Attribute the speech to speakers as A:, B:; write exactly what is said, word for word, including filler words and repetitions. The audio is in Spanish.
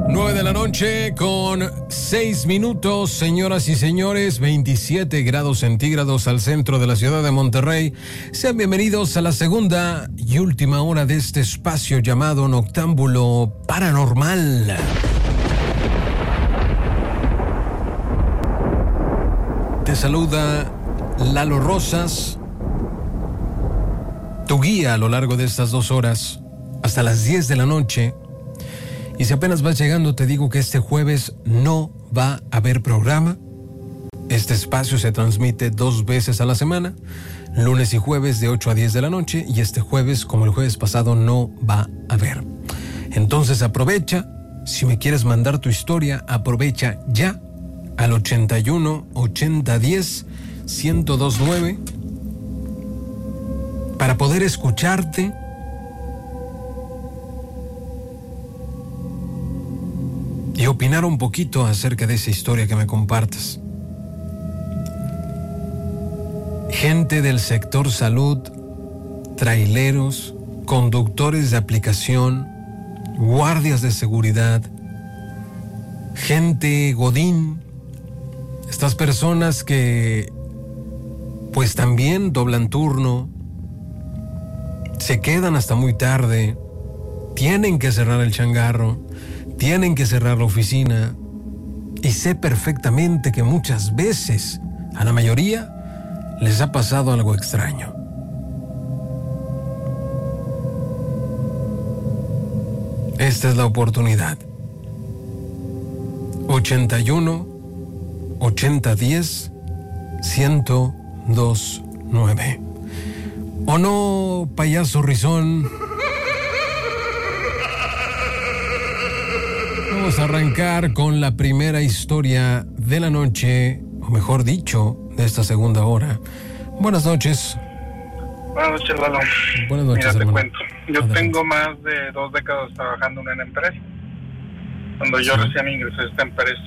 A: nueve de la noche con seis minutos, señoras y señores, veintisiete grados centígrados al centro de la ciudad de Monterrey. Sean bienvenidos a la segunda y última hora de este espacio llamado Noctámbulo Paranormal. Te saluda Lalo Rosas, tu guía a lo largo de estas dos horas, hasta las diez de la noche. Y si apenas vas llegando, te digo que este jueves no va a haber programa. Este espacio se transmite dos veces a la semana, lunes y jueves de ocho a diez de la noche, y este jueves, como el jueves pasado, no va a haber. Entonces aprovecha, si me quieres mandar tu historia, aprovecha ya al ochenta y uno, ochenta, diez, ciento dos nueve para poder escucharte y opinar un poquito acerca de esa historia que me compartas. Gente del sector salud, traileros, conductores de aplicación, guardias de seguridad, gente godín, estas personas que pues también doblan turno, se quedan hasta muy tarde, tienen que cerrar el changarro, tienen que cerrar la oficina, y sé perfectamente que muchas veces, a la mayoría, les ha pasado algo extraño. Esta es la oportunidad. ochenta y uno, ochenta, diez, ciento dos nueve. ¿O no, payaso Rizón? Vamos a arrancar con la primera historia de la noche, o mejor dicho, de esta segunda hora. Buenas noches.
B: Buenas noches, Lalo.
A: Buenas noches,
B: Mira, te
A: hermano.
B: cuento. Yo
A: Adelante.
B: tengo más de dos décadas trabajando en una empresa. Cuando yo
A: Sí.
B: recién ingresé a esta empresa,